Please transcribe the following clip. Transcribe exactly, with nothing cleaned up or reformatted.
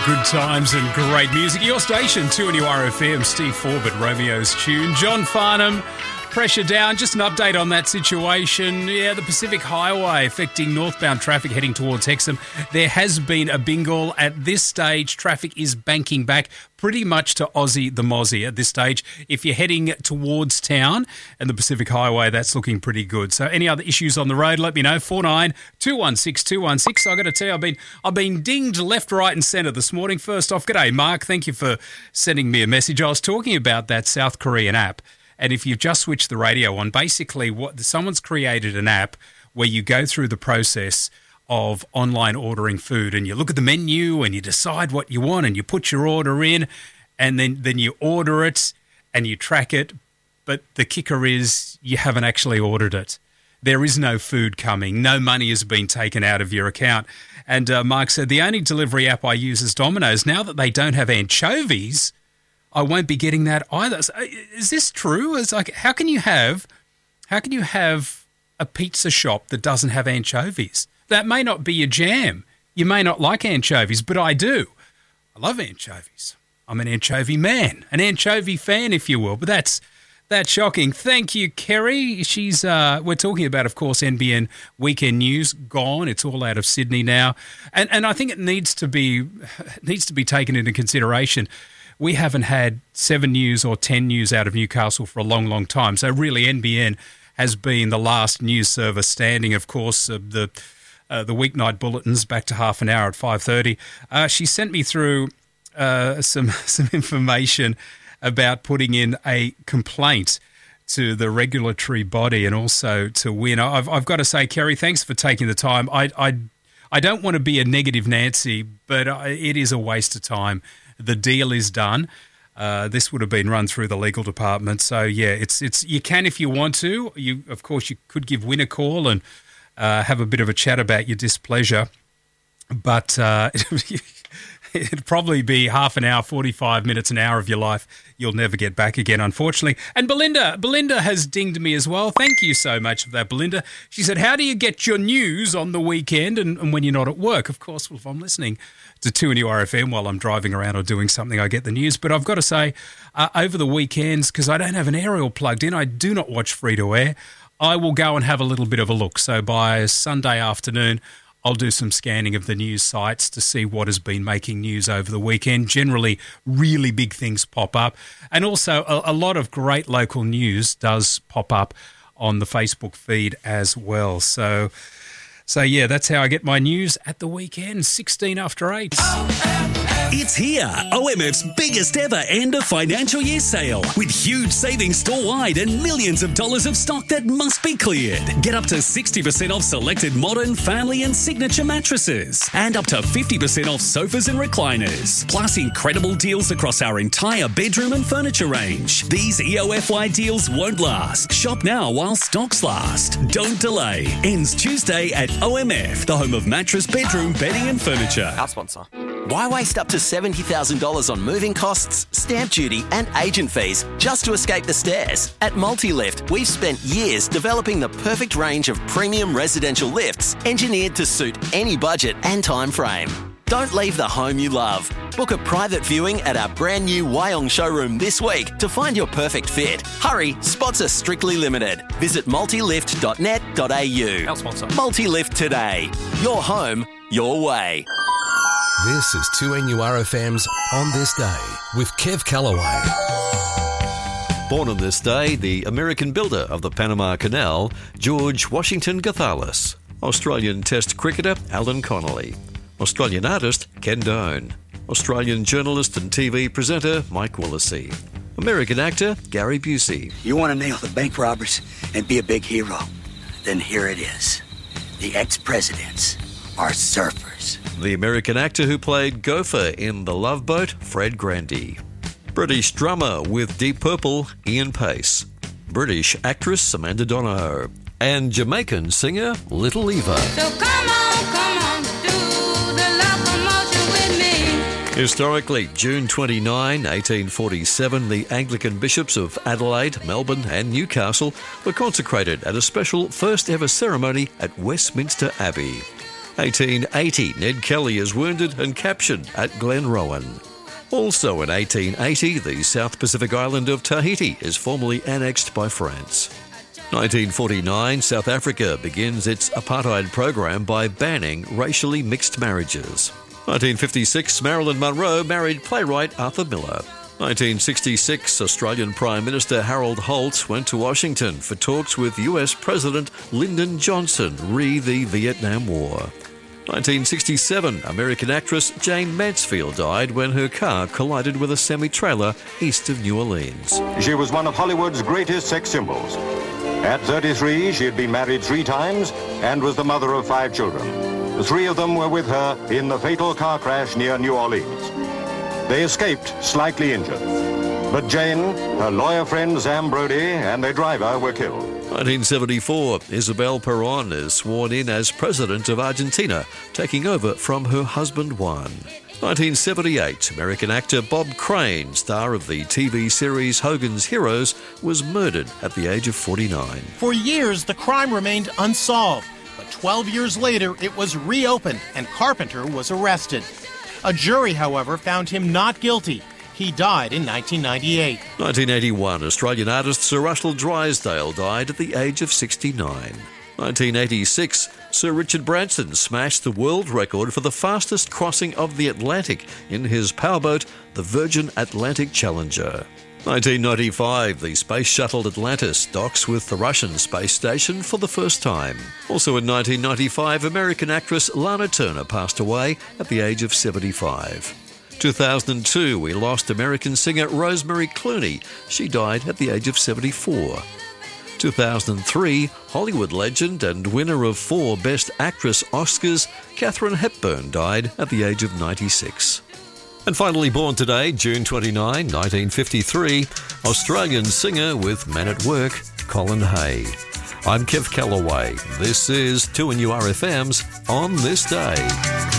Good times and great music. Your station, two N U R F M, Steve Forbett, Romeo's Tune. John Farnham, pressure down. Just an update on that situation. Yeah, the Pacific Highway affecting northbound traffic heading towards Hexham. There has been a bingle. At this stage, traffic is banking back pretty much to Aussie the Mozzie at this stage. If you're heading towards town and the Pacific Highway, that's looking pretty good. So any other issues on the road, let me know. four nine two one six two one six. I've got to tell you, I've been, I've been dinged left, right and centre this morning. First off, g'day, Mark. Thank you for sending me a message. I was talking about that South Korean app. And if you've just switched the radio on, basically what someone's created an app where you go through the process of online ordering food and you look at the menu and you decide what you want and you put your order in and then, then you order it and you track it. But the kicker is you haven't actually ordered it. There is no food coming. No money has been taken out of your account. And uh, Mark said, the only delivery app I use is Domino's. Now that they don't have anchovies, I won't be getting that either. So, is this true? It's like, how can you have, how can you have a pizza shop that doesn't have anchovies? That may not be your jam. You may not like anchovies, but I do. I love anchovies. I'm an anchovy man, an anchovy fan, if you will. But that's that's shocking. Thank you, Kerry. She's. Uh, we're talking about, of course, N B N Weekend News gone. It's all out of Sydney now, and and I think it needs to be needs to be taken into consideration. We haven't had seven news or ten news out of Newcastle for a long, long time. So really, N B N has been the last news service standing. Of course, uh, the uh, the weeknight bulletins back to half an hour at five thirty. Uh, she sent me through uh, some some information about putting in a complaint to the regulatory body and also to Win. I've I've got to say, Kerry, thanks for taking the time. I I I don't want to be a negative Nancy, but I, it is a waste of time. The deal is done. Uh, this would have been run through the legal department. So, yeah, it's it's you can if you want to. You, of course, you could give Win a call and uh, have a bit of a chat about your displeasure. But uh, it'd probably be half an hour, forty-five minutes, an hour of your life you'll never get back again, unfortunately. And Belinda, Belinda has dinged me as well. Thank you so much for that, Belinda. She said, how do you get your news on the weekend and, and when you're not at work? Of course, well, if I'm listening to two N U R F M while I'm driving around or doing something, I get the news. But I've got to say, uh, over the weekends, because I don't have an aerial plugged in, I do not watch free-to-air, I will go and have a little bit of a look. So by Sunday afternoon, I'll do some scanning of the news sites to see what has been making news over the weekend. Generally, really big things pop up. And also, a, a lot of great local news does pop up on the Facebook feed as well. So, so yeah, that's how I get my news at the weekend, sixteen after eight. It's here, O M F's biggest ever end of financial year sale with huge savings store-wide and millions of dollars of stock that must be cleared. Get up to sixty percent off selected modern, family and signature mattresses and up to fifty percent off sofas and recliners. Plus incredible deals across our entire bedroom and furniture range. These E O F Y deals won't last. Shop now while stocks last. Don't delay. Ends Tuesday at O M F, the home of mattress, bedroom, bedding and furniture. Our sponsor. Why waste up to seventy thousand dollars on moving costs, stamp duty and agent fees just to escape the stairs? At Multilift, we've spent years developing the perfect range of premium residential lifts engineered to suit any budget and time frame. Don't leave the home you love. Book a private viewing at our brand new Wyong showroom this week to find your perfect fit. Hurry, spots are strictly limited. Visit multilift dot net dot a u. Our sponsor. Multilift today. Your home, your way. This is two N U R F M's On This Day with Kev Callaway. Born on this day, the American builder of the Panama Canal, George Washington Gathalis. Australian Test cricketer, Alan Connolly. Australian artist, Ken Doane. Australian journalist and T V presenter, Mike Willesee. American actor, Gary Busey. You want to nail the bank robbers and be a big hero? Then here it is. The ex-presidents are surfers. The American actor who played Gopher in The Love Boat, Fred Grandy. British drummer with Deep Purple, Ian Pace. British actress, Amanda Donohoe. And Jamaican singer, Little Eva. So come on, come on, do the locomotion with me. Historically, June twenty-ninth, eighteen forty-seven, the Anglican bishops of Adelaide, Melbourne and Newcastle were consecrated at a special first ever ceremony at Westminster Abbey. eighteen eighty, Ned Kelly is wounded and captured at Glenrowan. Also in eighteen eighty, the South Pacific island of Tahiti is formally annexed by France. nineteen forty-nine, South Africa begins its apartheid program by banning racially mixed marriages. nineteen fifty-six, Marilyn Monroe married playwright Arthur Miller. nineteen sixty-six, Australian Prime Minister Harold Holt went to Washington for talks with U S President Lyndon Johnson re the Vietnam War. nineteen sixty-seven, American actress Jane Mansfield died when her car collided with a semi-trailer east of New Orleans. She was one of Hollywood's greatest sex symbols. At thirty-three, she had been married three times and was the mother of five children. The three of them were with her in the fatal car crash near New Orleans. They escaped slightly injured. But Jane, her lawyer friend Sam Brody, and their driver were killed. nineteen seventy-four, Isabel Perón is sworn in as President of Argentina, taking over from her husband Juan. nineteen seventy-eight, American actor Bob Crane, star of the T V series Hogan's Heroes, was murdered at the age of forty-nine. For years, the crime remained unsolved, but twelve years later, it was reopened and Carpenter was arrested. A jury, however, found him not guilty. He died in nineteen ninety-eight. nineteen eighty-one, Australian artist Sir Russell Drysdale died at the age of sixty-nine. nineteen eighty-six, Sir Richard Branson smashed the world record for the fastest crossing of the Atlantic in his powerboat, the Virgin Atlantic Challenger. nineteen ninety-five, the space shuttle Atlantis docks with the Russian space station for the first time. Also in nineteen ninety-five, American actress Lana Turner passed away at the age of seventy-five. two thousand two, we lost American singer Rosemary Clooney. She died at the age of seventy-four. two thousand three, Hollywood legend and winner of four Best Actress Oscars, Katharine Hepburn died at the age of ninety-six. And finally born today, June twenty-ninth, nineteen fifty-three, Australian singer with Men at Work, Colin Hay. I'm Kev Callaway. This is two N U R F M's On This Day.